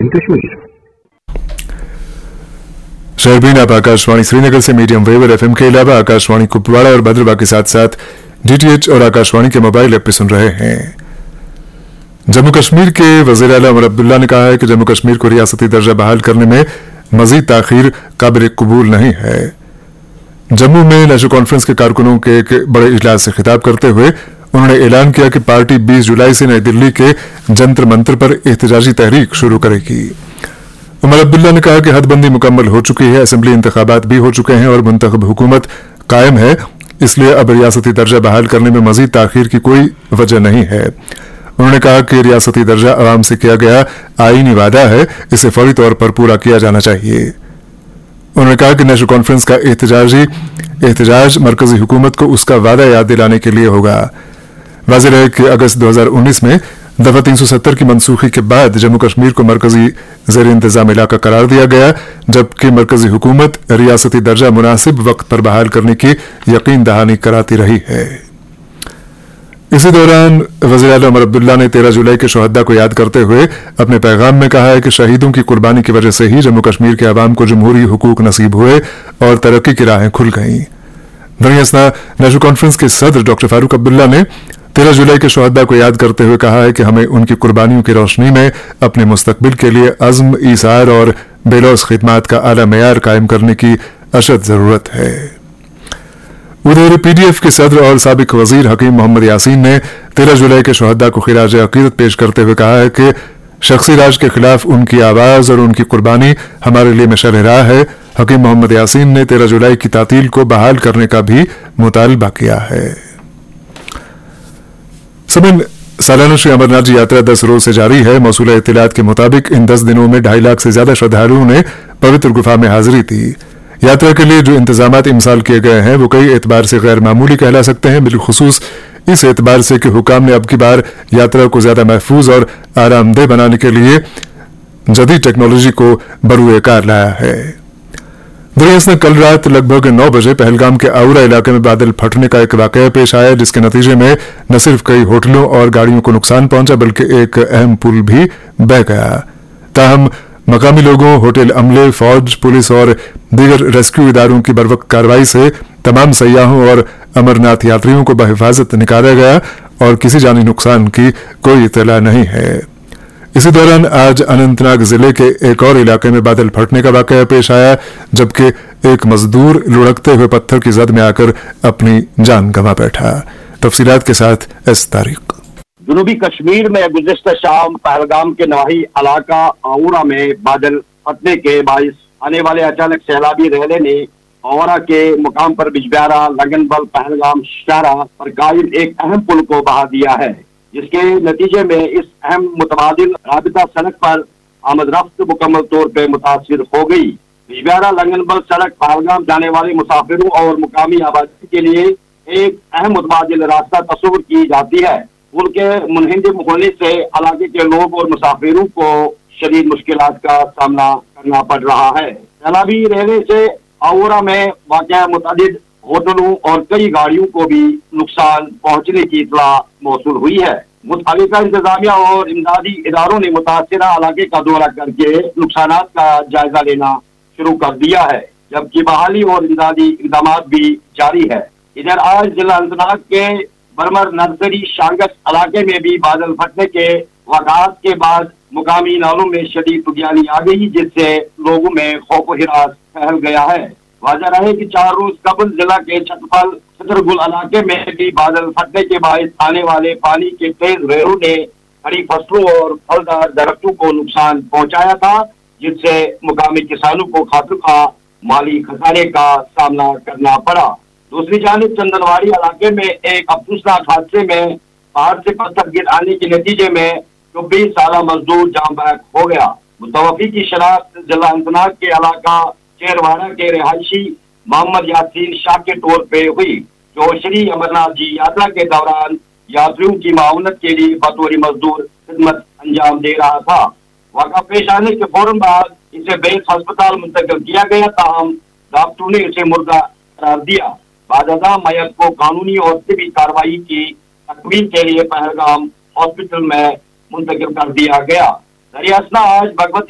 in Kashmir. शहरबीन आप आकाशवाणी श्रीनगर से medium wave और एफएम के अलावा आकाशवाणी कुपवाड़ा और भद्रवा के साथ साथ डीटीएच और आकाशवाणी के मोबाइल ऐप पे सुन रहे हैं। जम्मू कश्मीर के वज़ीर आला उमर अब्दुल्ला ने कहा है कि जम्मू कश्मीर को रियासती दर्जा बहाल करने में मजीद ताखीर काबिल कबूल नहीं है। जम्मू में नेशनल कॉन्फ्रेंस के कारकुनों के एक बड़े इजलास से खिताब करते हुए उन्होंने ऐलान किया कि पार्टी 20 जुलाई से नई दिल्ली के जंतर मंतर पर एहतजाजी तहरीक शुरू करेगी। उमर अब्दुल्ला ने कहा कि हदबंदी मुकम्मल हो चुकी है, असेंबली इंतखाबात भी हो चुके हैं और मुंतखब हुकूमत कायम है, इसलिए अब रियासती दर्जा बहाल करने में मजीद ताखीर की कोई वजह नहीं है। उन्होंने कहा कि रियासती दर्जा आवाम से किया गया आईनी वादा है, इसे फौरी तौर पर पूरा किया जाना चाहिए। उन्होंने कहा कि नेशनल कॉन्फ्रेंस का एहतजाज मरकजी हुकूमत को उसका वादा याद दिलाने के लिए होगा। वाज़ेह है कि अगस्त 2019 में दफा 370 की मनसूखी के बाद जम्मू कश्मीर को मरकजी ज़ेर इंतजाम इलाका करार दिया गया, जबकि मरकजी हुकूमत रियासती दर्जा मुनासिब वक्त पर बहाल करने की यकीन दहानी कराती रही है। इसी दौरान वज़ीर आला उमर अब्दुल्ला ने 13 जुलाई के शहदा को याद करते हुए अपने पैगाम में कहा है कि शहीदों की कुर्बानी की वजह से ही जम्मू कश्मीर के अवाम को जमहूरी हुकूक नसीब हुए और तरक्की की राहें खुल गईं। दरअसल नेशनल कॉन्फ्रेंस के सदर डॉक्टर फारूक अब्दुल्ला ने 13 जुलाई के शहदा को याद करते हुए कहा है कि हमें उनकी कुर्बानियों की रोशनी में अपने मुस्तकबिल के लिए अज़्म, ईसार और बेलौस खिदमात का आला मेयार कायम करने की अशद जरूरत है। उधर पीडीएफ के सदर और साबिक वजीर हकीम मोहम्मद यासीन ने 13 जुलाई के शहदा को खिराज अकीदत पेश करते हुए कहा है कि शख्सी राज के खिलाफ उनकी आवाज और उनकी कुर्बानी हमारे लिए मशाल राह है। हकीम मोहम्मद यासीन ने 13 जुलाई की तातील को बहाल करने का भी मुतालबा किया है। सालाना श्री अमरनाथ जी यात्रा 10 रोज से जारी है। मौसूला इत्तिलात के मुताबिक इन 10 दिनों में 2.5 लाख से ज्यादा श्रद्धालुओं ने पवित्र गुफा में हाजिरी दी। यात्रा के लिए जो इंतजामात इमसाल किए गए हैं वो कई एतबार से गैर मामूली कहला सकते हैं, बिलखुसूस इस एतबार से कि हुकाम ने अब की बार यात्रा को ज्यादा महफूज और आरामदेह बनाने के लिए जदीद टेक्नोलॉजी को बरूए कार लाया है। दरअसल कल रात लगभग 9 बजे पहलगाम के आउरा इलाके में बादल फटने का एक वाकया पेश आया, जिसके नतीजे में न सिर्फ कई होटलों और गाड़ियों को नुकसान पहुंचा बल्कि एक अहम पुल भी बह गया। ताहम मकामी लोगों, होटल अमले, फौज, पुलिस और दीगर रेस्क्यू इदारों की बरवक्त कार्रवाई से तमाम सयाहों और अमरनाथ यात्रियों को बहिफाजत निकाला गया और किसी जानी नुकसान की कोई इत्तला नहीं है। इसी दौरान आज अनंतनाग जिले के एक और इलाके में बादल फटने का वाकया पेश आया, जबकि एक मजदूर लुढ़कते हुए पत्थर की जद में आकर अपनी जान गंवा बैठा। तफसीलात के साथ एस तारिक। जनूबी कश्मीर में गुज़िश्ता शाम पहलगाम के नवाही इलाका आउरा में बादल फटने के बाइस आने वाले अचानक सैलाबी रेले ने आउरा के मुकाम पर बिजबियारा लंगनबल पहलगाम शारा पर कायम एक अहम पुल को बहा दिया है, जिसके नतीजे में इस अहम मुतबादिल राबिता सड़क पर आमद रफ्त मुकम्मल तौर पर मुतासिर हो गई। बिजबियारा लंगनबल सड़क पहलगाम जाने वाले मुसाफिरों और मुकामी आबादी के लिए एक अहम मुतबादिल रास्ता तस्वुर की जाती है। पुल के मुनहदिम होने से इलाके के लोग और मुसाफिरों को शदीद मुश्किलात का सामना करना पड़ रहा है। सैलाबी रहने से आउरा में वाक़या मुतअद्दिद होटलों और कई गाड़ियों को भी नुकसान पहुंचने की इत्तला मौसूल हुई है। मुतल्लिका इंतजामिया और इमदादी इदारों ने मुतासिरा इलाके का दौरा करके नुकसानात का जायजा लेना शुरू कर दिया है, जबकि बहाली और इमदादी इकदाम भी जारी है। इधर आज जिला अनंतनाग के बरमर नर्सरी शांगस इलाके में भी बादल फटने के वाक़ात के बाद मुकामी नालों में शदीद उगियाली आ गई, जिससे लोगों में खौफ व हिरास फैल गया है। वाज़ह रहे कि 4 रोज कबल जिला के छतफल छतरगुल इलाके में भी बादल फटने के बायस आने वाले पानी के तेज लहरों ने खड़ी फसलों और फलदार दरख्तों को नुकसान पहुंचाया था, जिससे मुकामी किसानों को खासा माली खसारे का सामना करना पड़ा। दूसरी जानिब चंदनवाड़ी इलाके में एक अफसोसनाक हादसे में पहाड़ से पत्थर गिर आने के नतीजे में 24 साला मजदूर जाम बहक हो गया। मुतवफ़ी की शनाख्त जिला अनंतनाग के इलाका शेरवाड़ा के रिहायशी मोहम्मद यासीन शाह के तौर पे हुई, जो श्री अमरनाथ जी यात्रा के दौरान यात्रियों की माउनत के लिए बतौर मजदूर खिदमत अंजाम दे रहा था। वाक़ा पेश आने के फौरन बाद इसे बेस अस्पताल मुंतकिल किया गया, ताहम डॉक्टरों ने इसे मुर्दा करार दिया। बादशाह मैयत को कानूनी और तिबी कार्रवाई की तकमील के लिए पहलगाम हॉस्पिटल में मुंतकिल कर दिया गया। दरियासना आज भगवती